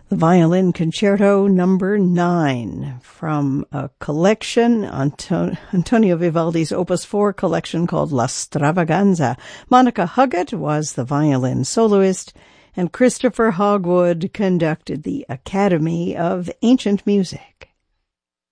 The Violin Concerto Number 9 from a collection, Antonio Vivaldi's Opus 4 collection called La Stravaganza. Monica Huggett was the violin soloist, and Christopher Hogwood conducted the Academy of Ancient Music.